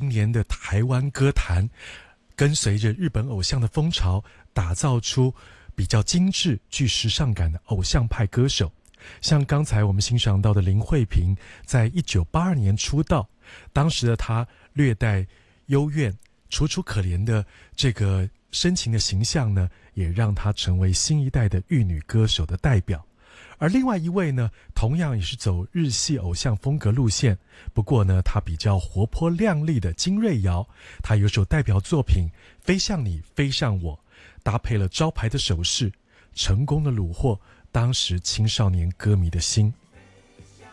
年的台湾歌坛，跟随着日本偶像的风潮，打造出比较精致、具时尚感的偶像派歌手。像刚才我们欣赏到的林慧萍，在1982年出道，当时的她略带幽怨、楚楚可怜的这个深情的形象呢，也让她成为新一代的玉女歌手的代表。而另外一位呢，同样也是走日系偶像风格路线，不过呢，她比较活泼亮丽的金瑞瑶，她有首代表作品《飞向你，飞向我》，搭配了招牌的手势，成功的虏获当时青少年歌迷的心。